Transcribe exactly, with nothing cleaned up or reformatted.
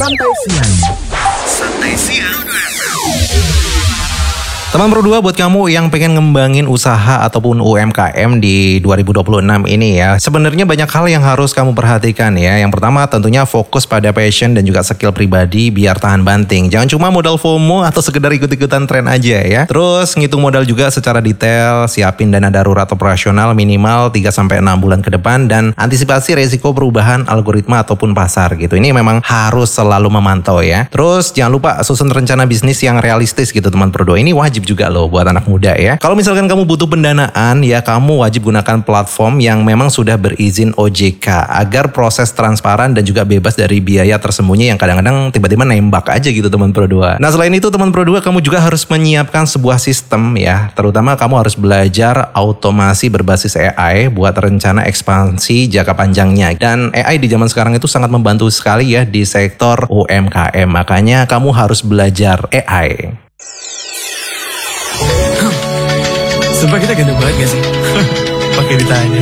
Santai Siang. Santai Siang. Teman Pro dua, buat kamu yang pengen ngembangin usaha ataupun U M K M di dua ribu dua puluh enam ini ya, sebenarnya banyak hal yang harus kamu perhatikan ya. Yang pertama tentunya fokus pada passion dan juga skill pribadi biar tahan banting. Jangan cuma modal FOMO atau sekedar ikut-ikutan tren aja ya. Terus ngitung modal juga secara detail, siapin dana darurat operasional minimal tiga sampai enam bulan ke depan, dan antisipasi resiko perubahan algoritma ataupun pasar gitu. Ini memang harus selalu memantau ya. Terus jangan lupa susun rencana bisnis yang realistis gitu teman Pro dua. Ini wajib juga loh buat anak muda ya. Kalau misalkan kamu butuh pendanaan ya, kamu wajib gunakan platform yang memang sudah berizin O J K agar proses transparan dan juga bebas dari biaya tersembunyi yang kadang-kadang tiba-tiba nembak aja gitu teman Pro dua. Nah selain itu teman Pro dua, kamu juga harus menyiapkan sebuah sistem ya. Terutama kamu harus belajar automasi berbasis A I buat rencana ekspansi jangka panjangnya. Dan A I di zaman sekarang itu sangat membantu sekali ya di sektor U M K M. Makanya kamu harus belajar A I. Sumpah kita ganteng banget gak sih? Pakai ditanya.